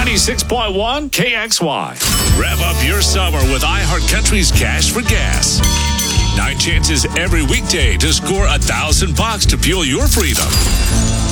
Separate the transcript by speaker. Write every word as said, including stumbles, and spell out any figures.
Speaker 1: ninety-six point one K X Y.
Speaker 2: Rev up your summer with iHeartCountry's Cash for Gas. Nine chances every weekday to score a thousand bucks to fuel your freedom.